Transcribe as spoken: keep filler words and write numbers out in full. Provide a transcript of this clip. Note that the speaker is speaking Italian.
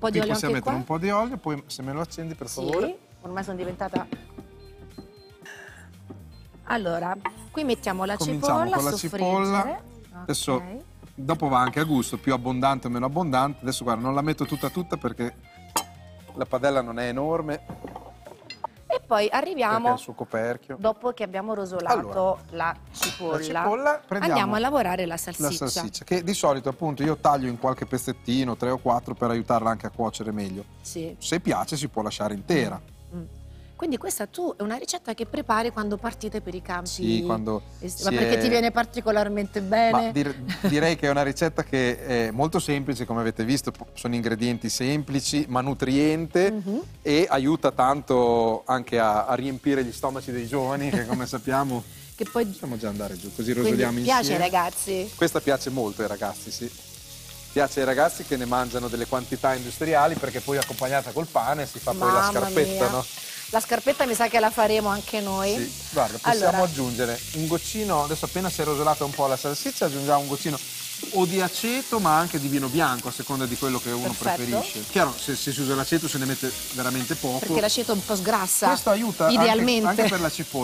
po' di Qui olio possiamo anche mettere qua? un po' di olio, poi se me lo accendi per favore. Sì, ormai sono diventata... Allora, qui mettiamo la Cominciamo cipolla con a la cipolla. soffriggere. Adesso Ok. dopo va anche a gusto, più abbondante o meno abbondante. Adesso guarda, non la metto tutta tutta perché la padella non è enorme, E poi perché ha arriviamo, il suo coperchio. dopo che abbiamo rosolato Allora, la cipolla, La cipolla, prendiamo andiamo a lavorare la salsiccia. la salsiccia, che di solito appunto io taglio in qualche pezzettino, tre o quattro, per aiutarla anche a cuocere meglio. Sì. Se piace si può lasciare intera. Mm. Quindi questa tu è una ricetta che prepari quando partite per i campi? Sì, quando est- si Ma perché è- ti viene particolarmente bene? Ma dir- direi che è una ricetta che è molto semplice, come avete visto, po- sono ingredienti semplici, ma nutriente, Mhm. e aiuta tanto anche a, a riempire gli stomaci dei giovani, che come sappiamo Che poi possiamo già andare giù, così quindi rosoliamo piace insieme. ai ragazzi? Questa piace molto ai ragazzi, sì. Piace ai ragazzi che ne mangiano delle quantità industriali, perché poi accompagnata col pane si fa poi la Mamma scarpetta, mia. no? La scarpetta mi sa che la faremo anche noi. Sì, guarda, possiamo Allora, aggiungere un goccino, adesso appena si è rosolata un po' la salsiccia, aggiungiamo un goccino o di aceto ma anche di vino bianco, a seconda di quello che uno Perfetto. preferisce. Chiaro, se, se si usa l'aceto se ne mette veramente poco. perché l'aceto un po' sgrassa, Questo aiuta anche- idealmente. anche per la cipolla.